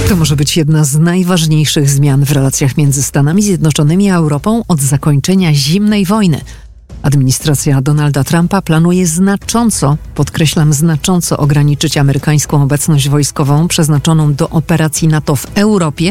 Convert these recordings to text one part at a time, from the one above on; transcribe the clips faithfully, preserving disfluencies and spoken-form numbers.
To może być jedna z najważniejszych zmian w relacjach między Stanami Zjednoczonymi a Europą od zakończenia zimnej wojny. Administracja Donalda Trumpa planuje znacząco, podkreślam znacząco, ograniczyć amerykańską obecność wojskową przeznaczoną do operacji NATO w Europie.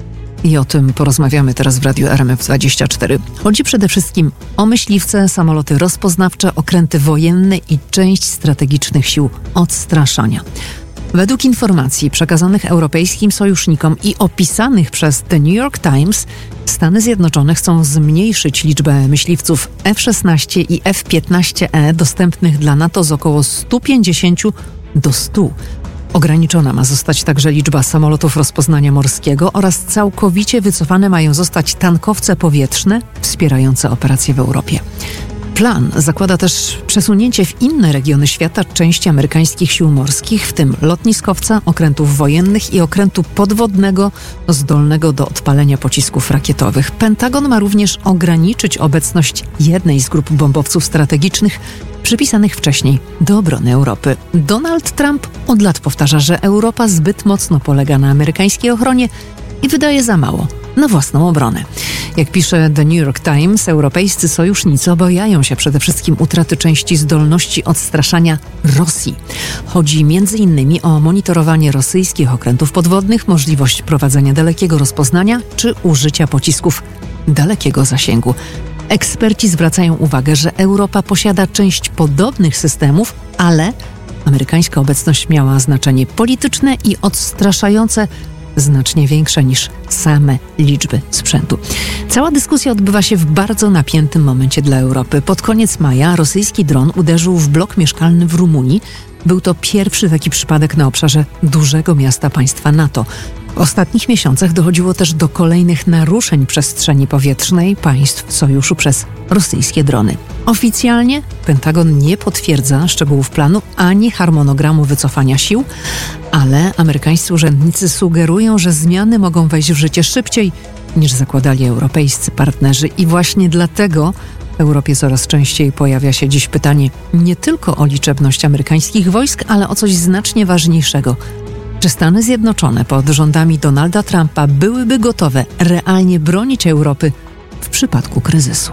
I o tym porozmawiamy teraz w Radiu R M F dwadzieścia cztery. Chodzi przede wszystkim o myśliwce, samoloty rozpoznawcze, okręty wojenne i część strategicznych sił odstraszania. Według informacji przekazanych europejskim sojusznikom i opisanych przez The New York Times, Stany Zjednoczone chcą zmniejszyć liczbę myśliwców F szesnaście i F piętnaście E dostępnych dla NATO z około sto pięćdziesiąt do stu. Ograniczona ma zostać także liczba samolotów rozpoznania morskiego oraz całkowicie wycofane mają zostać tankowce powietrzne wspierające operacje w Europie. Plan zakłada też przesunięcie w inne regiony świata części amerykańskich sił morskich, w tym lotniskowca, okrętów wojennych i okrętu podwodnego zdolnego do odpalenia pocisków rakietowych. Pentagon ma również ograniczyć obecność jednej z grup bombowców strategicznych przypisanych wcześniej do obrony Europy. Donald Trump od lat powtarza, że Europa zbyt mocno polega na amerykańskiej ochronie i wydaje za mało na własną obronę. Jak pisze The New York Times, europejscy sojusznicy obawiają się przede wszystkim utraty części zdolności odstraszania Rosji. Chodzi między innymi o monitorowanie rosyjskich okrętów podwodnych, możliwość prowadzenia dalekiego rozpoznania czy użycia pocisków dalekiego zasięgu. Eksperci zwracają uwagę, że Europa posiada część podobnych systemów, ale amerykańska obecność miała znaczenie polityczne i odstraszające znacznie większe niż same liczby sprzętu. Cała dyskusja odbywa się w bardzo napiętym momencie dla Europy. Pod koniec maja rosyjski dron uderzył w blok mieszkalny w Rumunii. Był to pierwszy taki przypadek na obszarze dużego miasta państwa NATO. W ostatnich miesiącach dochodziło też do kolejnych naruszeń przestrzeni powietrznej państw sojuszu przez rosyjskie drony. Oficjalnie Pentagon nie potwierdza szczegółów planu ani harmonogramu wycofania sił, ale amerykańscy urzędnicy sugerują, że zmiany mogą wejść w życie szybciej niż zakładali europejscy partnerzy i właśnie dlatego w Europie coraz częściej pojawia się dziś pytanie nie tylko o liczebność amerykańskich wojsk, ale o coś znacznie ważniejszego. Czy Stany Zjednoczone pod rządami Donalda Trumpa byłyby gotowe realnie bronić Europy w przypadku kryzysu?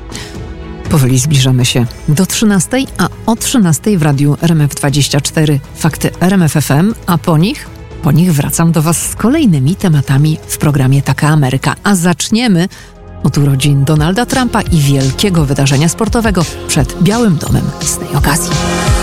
Powoli zbliżamy się do trzynastej, a o trzynastej w Radiu R M F dwadzieścia cztery Fakty R M F F M, a po nich, po nich wracam do Was z kolejnymi tematami w programie Taka Ameryka. A zaczniemy od urodzin Donalda Trumpa i wielkiego wydarzenia sportowego przed Białym Domem z tej okazji.